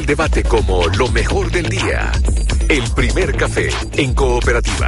Debate como lo mejor del día. El primer café en Cooperativa.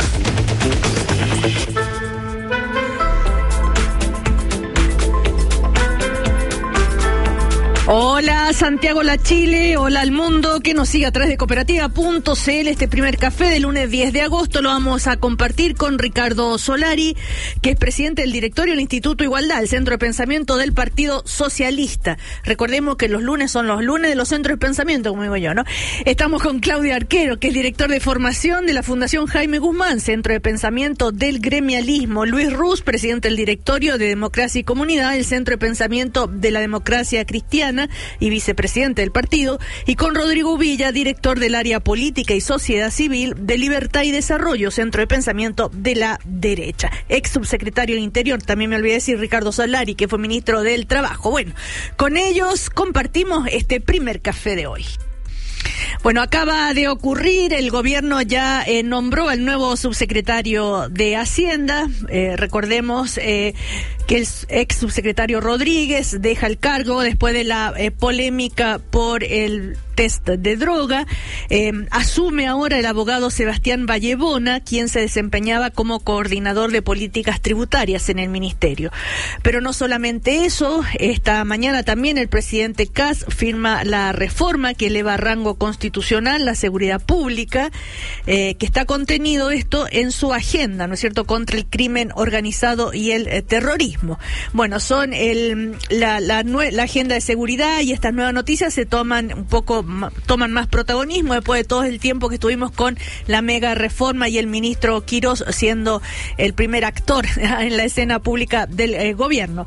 Hola Santiago, la Chile, hola al mundo que nos sigue a través de cooperativa.cl. Este primer café del lunes 10 de agosto lo vamos a compartir con Ricardo Solari, que es presidente del directorio del Instituto Igualdad, el centro de pensamiento del Partido Socialista. Recordemos que los lunes son los lunes de los centros de pensamiento, como digo yo, ¿no? Estamos con Claudio Arquero, que es director de formación de la Fundación Jaime Guzmán, centro de pensamiento del gremialismo. Luis Ruz, presidente del directorio de Democracia y Comunidad, el centro de pensamiento de la democracia cristiana y vicepresidente del partido, y con Rodrigo Villa, director del área política y sociedad civil de Libertad y Desarrollo, centro de pensamiento de la derecha. Ex subsecretario del Interior, también me olvidé decir, Ricardo Solari, que fue ministro del Trabajo. Bueno, con ellos compartimos este primer café de hoy. Bueno, acaba de ocurrir, el gobierno ya nombró al nuevo subsecretario de Hacienda. Recordemos que el ex subsecretario Rodríguez deja el cargo después de la polémica por el test de droga. Asume ahora el abogado Sebastián Vallebona, quien se desempeñaba como coordinador de políticas tributarias en el ministerio. Pero no solamente eso, esta mañana también el presidente Kast firma la reforma que eleva a rango constitucional la seguridad pública, que está contenido esto en su agenda, ¿no es cierto?, contra el crimen organizado y el terrorismo. Bueno, son la agenda de seguridad, y estas nuevas noticias se toman más protagonismo después de todo el tiempo que estuvimos con la mega reforma y el ministro Quirós siendo el primer actor en la escena pública del gobierno.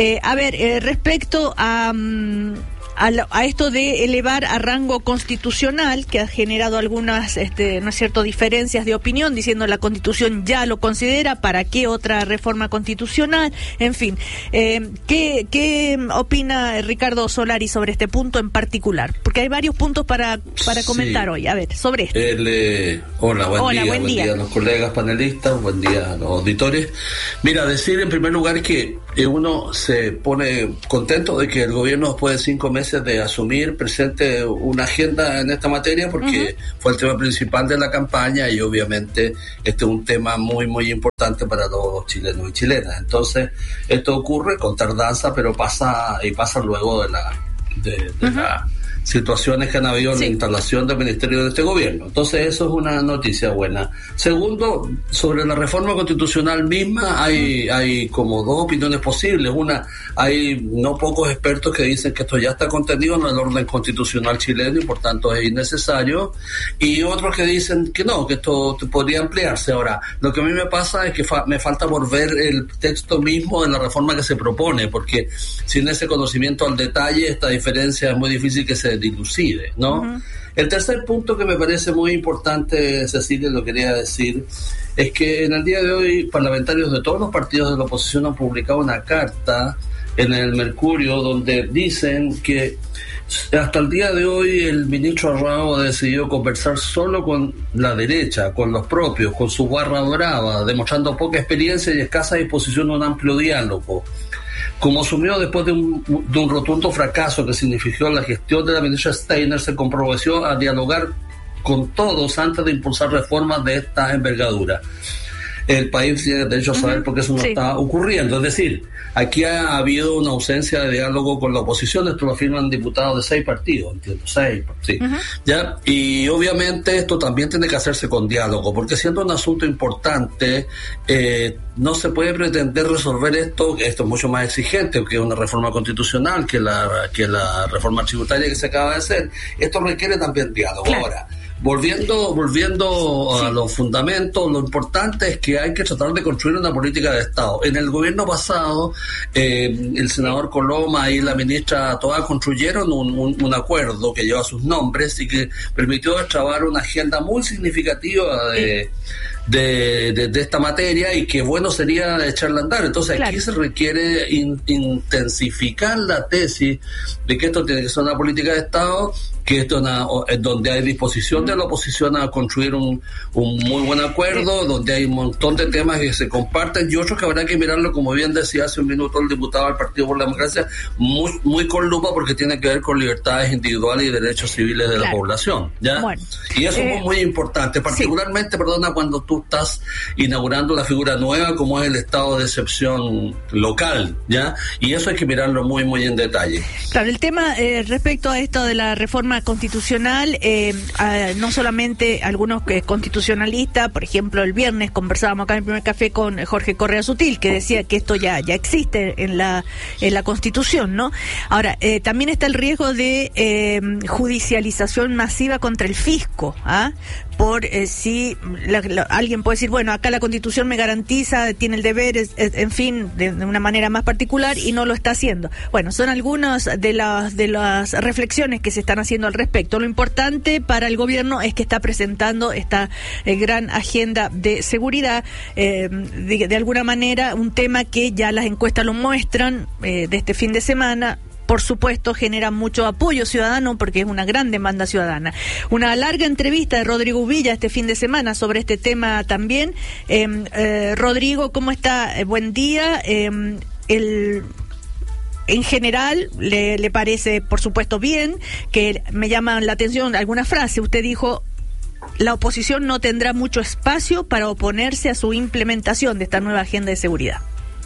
Respecto a esto de elevar a rango constitucional, que ha generado algunas, ¿no es cierto?, diferencias de opinión, diciendo la Constitución ya lo considera, ¿para qué otra reforma constitucional? En fin, ¿qué opina Ricardo Solari sobre este punto en particular? Porque hay varios puntos para comentar hoy. A ver, sobre esto. Buen día a los colegas panelistas, buen día a los auditores. Mira, decir en primer lugar que uno se pone contento de que el gobierno, después de 5 meses de asumir, presente una agenda en esta materia, porque fue el tema principal de la campaña, y obviamente este es un tema muy muy importante para los chilenos y chilenas. Entonces esto ocurre con tardanza, pero pasa luego de las situaciones que han habido en la instalación del ministerio de este gobierno. Entonces eso es una noticia buena. Segundo, sobre la reforma constitucional misma hay como dos opiniones posibles. Una, hay no pocos expertos que dicen que esto ya está contenido en el orden constitucional chileno y por tanto es innecesario, y otros que dicen que no, que esto podría ampliarse. Ahora, lo que a mí me pasa es que me falta por ver el texto mismo de la reforma que se propone, porque sin ese conocimiento al detalle esta diferencia es muy difícil que se dilucide, ¿no? El tercer punto que me parece muy importante, Cecilia, lo quería decir, es que en el día de hoy parlamentarios de todos los partidos de la oposición han publicado una carta en el Mercurio donde dicen que hasta el día de hoy el ministro Arrao ha decidido conversar solo con la derecha, con los propios, con su barra brava, demostrando poca experiencia y escasa disposición a un amplio diálogo. Como asumió después de un rotundo fracaso que significó la gestión de la ministra Steiner, se comprometió a dialogar con todos antes de impulsar reformas de esta envergadura. El país tiene derecho a saber por qué eso no está ocurriendo. Es decir, aquí ha habido una ausencia de diálogo con la oposición. Esto lo afirman diputados de 6 partidos, entiendo, 6, sí. ¿Ya? Y obviamente esto también tiene que hacerse con diálogo, porque siendo un asunto importante, no se puede pretender resolver esto es mucho más exigente que una reforma constitucional, que la reforma tributaria que se acaba de hacer. Esto requiere también diálogo. Claro. Ahora, volviendo a los fundamentos, lo importante es que hay que tratar de construir una política de Estado. En el gobierno pasado, el senador Coloma y la ministra Toá construyeron un acuerdo que lleva sus nombres y que permitió destrabar una agenda muy significativa de esta materia y que bueno sería echarla a andar. Entonces aquí se requiere intensificar la tesis de que esto tiene que ser una política de Estado, que esto es donde hay disposición de la oposición a construir un muy buen acuerdo, donde hay un montón de temas que se comparten y otros que habrá que mirarlo, como bien decía hace un minuto el diputado del Partido por la Democracia, muy con lupa, porque tiene que ver con libertades individuales y derechos civiles de la población, ¿ya? Bueno, y eso es muy importante, particularmente, cuando tú estás inaugurando la figura nueva como es el estado de excepción local, ¿ya? Y eso hay que mirarlo muy en detalle. Claro, el tema respecto a esto de la reforma constitucional, no solamente algunos constitucionalistas, por ejemplo, el viernes conversábamos acá en el primer café con Jorge Correa Sutil, que decía que esto ya existe en la Constitución, ¿no? Ahora, también está el riesgo de judicialización masiva contra el fisco, por si alguien puede decir, bueno, acá la Constitución me garantiza, tiene el deber, en fin, de una manera más particular, y no lo está haciendo. Bueno, son algunas de las reflexiones que se están haciendo al respecto. Lo importante para el gobierno es que está presentando esta gran agenda de seguridad, de alguna manera un tema que ya las encuestas lo muestran, de este fin de semana. Por supuesto, genera mucho apoyo ciudadano porque es una gran demanda ciudadana. Una larga entrevista de Rodrigo Uvilla este fin de semana sobre este tema también. Rodrigo, ¿cómo está? Buen día. En general, le parece, por supuesto, bien, que me llaman la atención alguna frase. Usted dijo: la oposición no tendrá mucho espacio para oponerse a su implementación de esta nueva agenda de seguridad.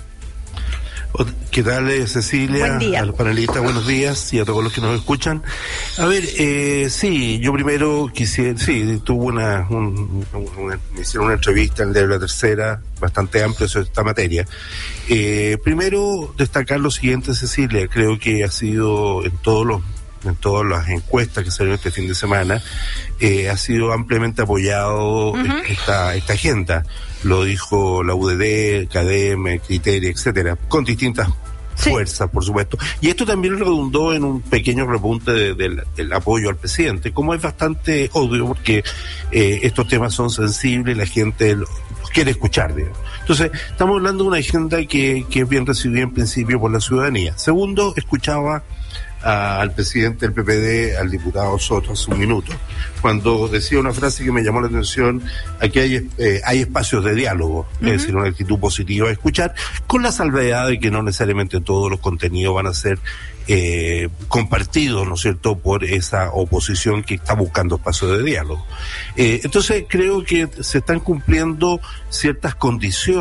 ¿Qué tal, Cecilia? Buen día. A los panelistas, buenos días, y a todos los que nos escuchan. A ver, sí, yo primero quisiera, tuve me hicieron una entrevista en el de la Tercera, bastante amplia sobre esta materia. Primero, destacar lo siguiente, Cecilia, creo que ha sido en todas las encuestas que salieron este fin de semana, ha sido ampliamente apoyado esta agenda. Lo dijo la UDD, CADEM, Criteria, etcétera, con distintas fuerzas, por supuesto. Y esto también redundó en un pequeño repunte del apoyo al presidente, como es bastante obvio, porque estos temas son sensibles, la gente los quiere escuchar, digamos. Entonces, estamos hablando de una agenda que es bien recibida en principio por la ciudadanía. Segundo, escuchaba al presidente del PPD, al diputado Soto, hace un minuto, cuando decía una frase que me llamó la atención: aquí hay espacios de diálogo, es decir, una actitud positiva a escuchar, con la salvedad de que no necesariamente todos los contenidos van a ser compartidos, ¿no es cierto?, por esa oposición que está buscando espacios de diálogo. Entonces creo que se están cumpliendo ciertas condiciones